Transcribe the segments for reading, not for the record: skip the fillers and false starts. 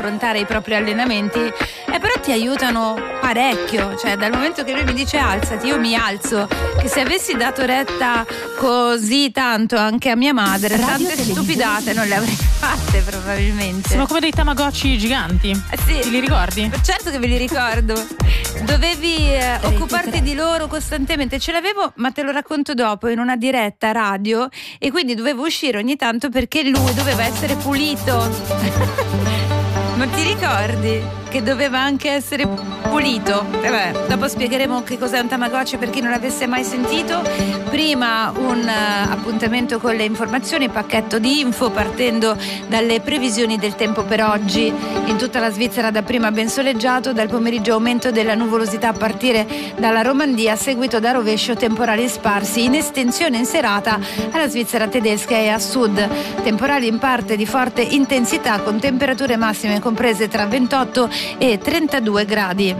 affrontare i propri allenamenti, però ti aiutano parecchio, cioè dal momento che lui mi dice alzati, io mi alzo, che se avessi dato retta così tanto anche a mia madre, tante stupidate non le avrei fatte probabilmente. Sono come dei Tamagotchi giganti. Sì. Ti li ricordi? Certo che me li ricordo. Dovevi occuparti di loro costantemente. Ce l'avevo, ma te lo racconto dopo, in una diretta radio, e quindi dovevo uscire ogni tanto perché lui doveva essere pulito. Non ti ricordi? Che doveva anche essere pulito. Dopo spiegheremo che cos'è un Tamagotchi per chi non l'avesse mai sentito. Prima un appuntamento con le informazioni, pacchetto di info partendo dalle previsioni del tempo per oggi. In tutta la Svizzera dapprima ben soleggiato, dal pomeriggio aumento della nuvolosità a partire dalla Romandia, seguito da rovescio, temporali sparsi in estensione in serata alla Svizzera tedesca e a sud. Temporali in parte di forte intensità con temperature massime comprese tra 28 e 32 gradi.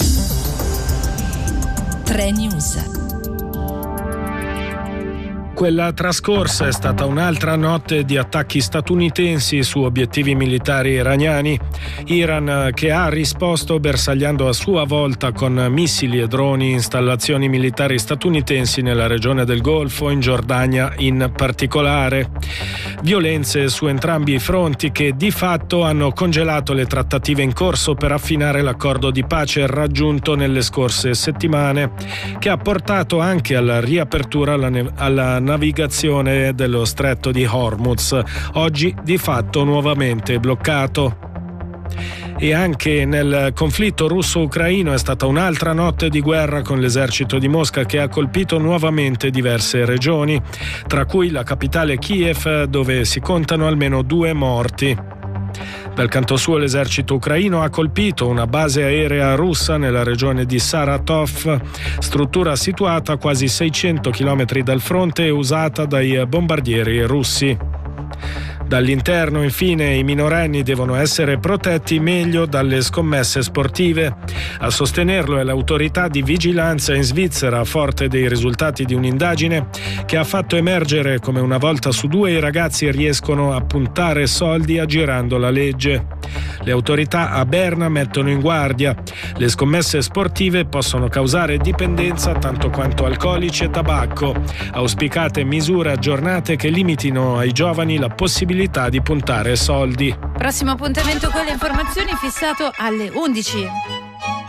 3 News. Quella trascorsa è stata un'altra notte di attacchi statunitensi su obiettivi militari iraniani. Iran che ha risposto bersagliando a sua volta con missili e droni installazioni militari statunitensi nella regione del Golfo, in Giordania in particolare. Violenze su entrambi i fronti che di fatto hanno congelato le trattative in corso per affinare l'accordo di pace raggiunto nelle scorse settimane, che ha portato anche alla riapertura alla navigazione dello stretto di Hormuz, oggi di fatto nuovamente bloccato. E anche nel conflitto russo-ucraino è stata un'altra notte di guerra con l'esercito di Mosca che ha colpito nuovamente diverse regioni, tra cui la capitale Kiev, dove si contano almeno 2 morti. Dal canto suo l'esercito ucraino ha colpito una base aerea russa nella regione di Saratov, struttura situata a quasi 600 km dal fronte e usata dai bombardieri russi. Dall'interno, infine, i minorenni devono essere protetti meglio dalle scommesse sportive. A sostenerlo è l'autorità di vigilanza in Svizzera, forte dei risultati di un'indagine che ha fatto emergere come una volta su 2 i ragazzi riescono a puntare soldi aggirando la legge. Le autorità a Berna mettono in guardia: le scommesse sportive possono causare dipendenza tanto quanto alcolici e tabacco. Auspicate misure aggiornate che limitino ai giovani la possibilità di puntare soldi. Prossimo appuntamento con le informazioni fissato alle 11.